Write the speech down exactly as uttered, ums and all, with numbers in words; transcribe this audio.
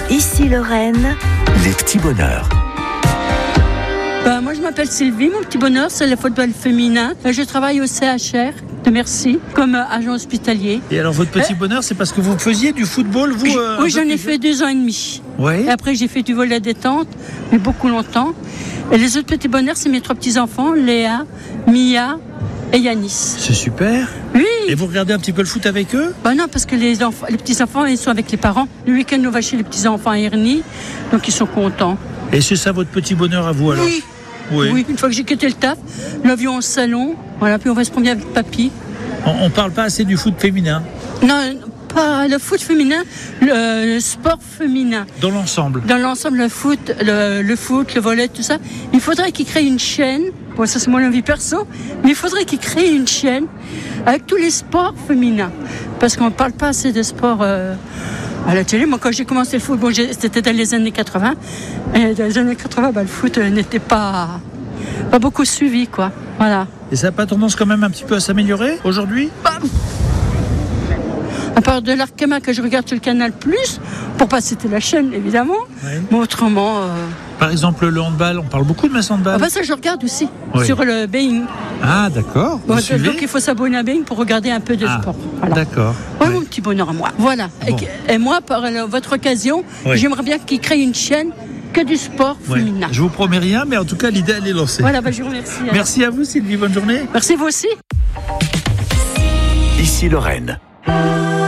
Ici Lorraine, les petits bonheurs. Ben, moi, je m'appelle Sylvie. Mon petit bonheur, c'est le football féminin. Je travaille au C H R de Merci comme agent hospitalier. Et alors, votre petit bonheur, c'est parce que vous faisiez du football, vous euh, Oui, j'en ai fait deux ans et demi. Ouais. Et après, j'ai fait du volley détente, mais beaucoup longtemps. Et les autres petits bonheurs, c'est mes trois petits-enfants, Léa, Mia et Yanis. C'est super. Oui. Et vous regardez un petit peu le foot avec eux ? Ben non, parce que les, enfants, les petits-enfants, ils sont avec les parents. Le week-end, on va chez les petits-enfants à Ernie, donc ils sont contents. Et c'est ça votre petit bonheur à vous alors ? Oui. Oui. Oui, une fois que j'ai quitté le taf, l'avion au salon, voilà, puis on va se promener avec papy. On, on parle pas assez du foot féminin. Non, pas le foot féminin, le, le sport féminin. Dans l'ensemble. Dans l'ensemble, le foot, le, le foot, le volley, tout ça. Il faudrait qu'ils créent une chaîne. Bon, ça c'est mon avis perso, mais il faudrait qu'ils créent une chaîne avec tous les sports féminins, parce qu'on ne parle pas assez de sport. Euh, À la télé, moi quand j'ai commencé le foot, bon, c'était dans les années quatre-vingts, et dans les années quatre-vingts, bah, le foot n'était pas, pas beaucoup suivi, quoi. Voilà. Et ça n'a pas tendance quand même un petit peu à s'améliorer aujourd'hui ? Bah, à part de l'Arkema que je regarde sur le Canal plus, pour pas citer la chaîne évidemment, Oui. mais autrement. Euh... Par exemple, le handball, on parle beaucoup de masse handball. Ah bah ça je regarde aussi, Oui. sur le Bein. Ah, d'accord. Bon, Vous suivez ? donc il faut s'abonner à Bein pour regarder un peu de Ah, sport. Voilà. d'accord. Ouais, Oui. mon petit bonheur à moi. Voilà. Bon. Et, et moi, par euh, votre occasion, Oui. j'aimerais bien qu'ils créent une chaîne que du sport Ouais. féminin. Je vous promets rien, mais en tout cas, l'idée, elle est lancée. Voilà, bah, je vous remercie. alors. Merci à vous, Sylvie. Bonne journée. Merci vous aussi. Ici Lorraine.